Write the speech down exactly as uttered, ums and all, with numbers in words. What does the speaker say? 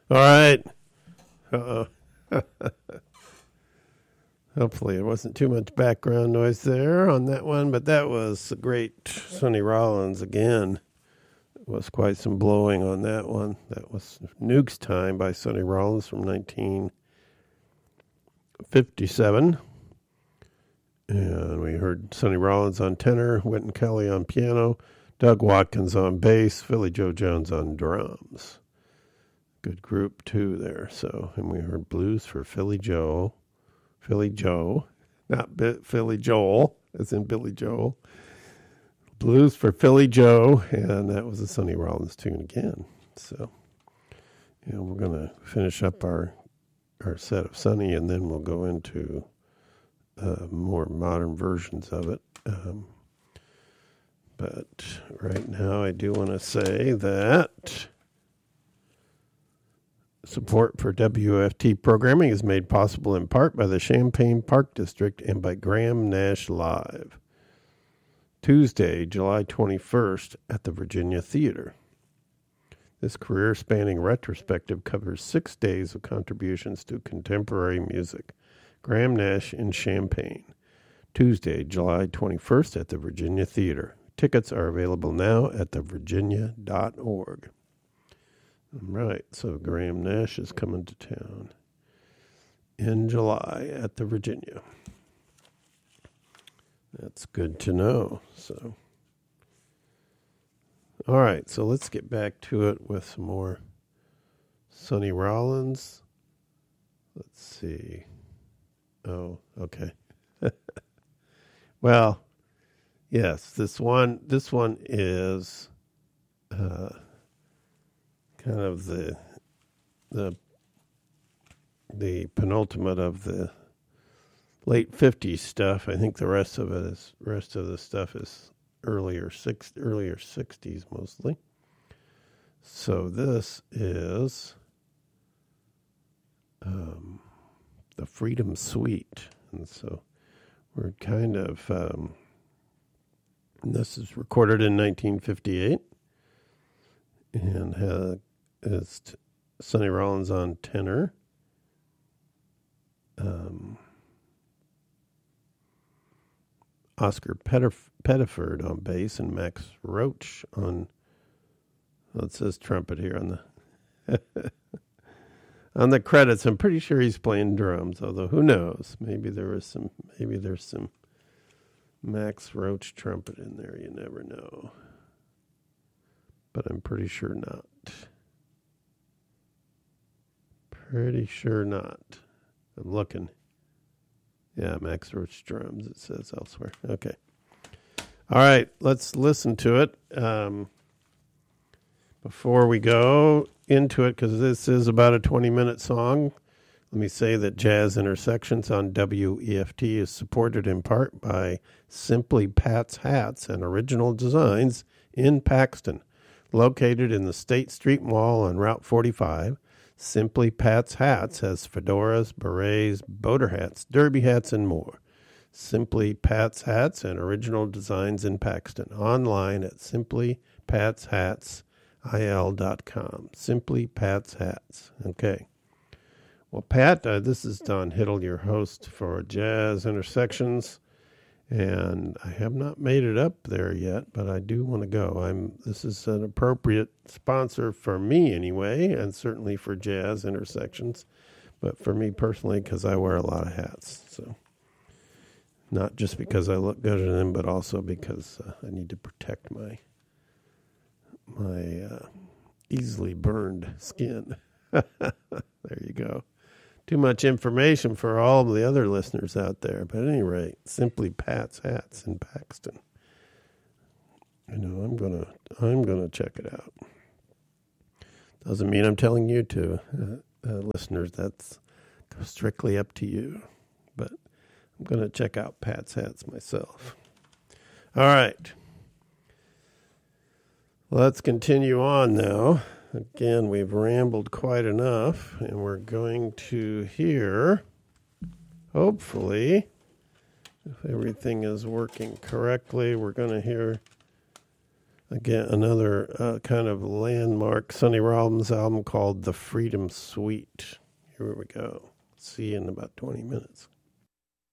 All right. Uh-oh. Hopefully, it wasn't too much background noise there on that one, but that was a great Sonny Rollins again. It was quite some blowing on that one. That was Nuke's Time by Sonny Rollins from nineteen fifty-seven. And we heard Sonny Rollins on tenor, Wynton Kelly on piano, Doug Watkins on bass, Philly Joe Jones on drums. Good group, too, there. So, and we heard blues for Philly Joe. Philly Joe, not B- Philly Joel, as in Billy Joel. Blues for Philly Joe, and that was a Sonny Rollins tune again. So, you know, we're going to finish up our our set of Sonny, and then we'll go into uh, more modern versions of it. Um, but right now, I do want to say that support for W F T programming is made possible in part by the Champaign Park District and by Graham Nash Live. Tuesday, July twenty-first at the Virginia Theater. This career-spanning retrospective covers six days of contributions to contemporary music. Graham Nash in Champaign. Tuesday, July twenty-first at the Virginia Theater. Tickets are available now at the virginia dot org. Right, so Graham Nash is coming to town in July at the Virginia. That's good to know. So, all right, so let's get back to it with some more Sonny Rollins. Let's see. Oh, okay. Well, yes, this one. This one is. Uh, Kind of the the the penultimate of the late fifties stuff. I think the rest of it is rest of the stuff is earlier six earlier sixties mostly. So this is um, the Freedom Suite, and so we're kind of um, this is recorded in nineteen fifty-eight, and has. It's t- Sonny Rollins on tenor. Um, Oscar Pettif- Pettiford on bass and Max Roach on, well, it says trumpet here on the on the credits. I'm pretty sure he's playing drums, although who knows? Maybe there was some. Maybe there's some Max Roach trumpet in there. You never know. But I'm pretty sure not. Pretty sure not. I'm looking. Yeah, Max Roach drums, it says elsewhere. Okay. All right, let's listen to it. Um, before we go into it, because this is about a twenty-minute song, let me say that Jazz Intersections on W E F T is supported in part by Simply Pat's Hats and Original Designs in Paxton. Located in the State Street Mall on Route forty-five, Simply Pat's Hats has fedoras, berets, boater hats, derby hats, and more. Simply Pat's Hats and Original Designs in Paxton. Online at simply pats hats I L dot com. Simply Pat's Hats. Okay. Well, Pat, uh, this is Don Hiddle, your host for Jazz Intersections. And I have not made it up there yet, but I do want to go. I'm. This is an appropriate sponsor for me anyway, and certainly for Jazz Intersections. But for me personally, because I wear a lot of hats. So not just because I look good in them, but also because uh, I need to protect my my uh, easily burned skin. There you go. Too much information for all of the other listeners out there. But at any rate, Simply Pat's Hats in Paxton. You know, I'm gonna I'm gonna check it out. Doesn't mean I'm telling you to, uh, uh, listeners. That's strictly up to you. But I'm gonna check out Pat's Hats myself. All right. Let's continue on now. Again, we've rambled quite enough, and we're going to hear, hopefully, if everything is working correctly, we're going to hear Again, another uh, kind of landmark Sonny Rollins album called The Freedom Suite. Here we go. See you in about twenty minutes.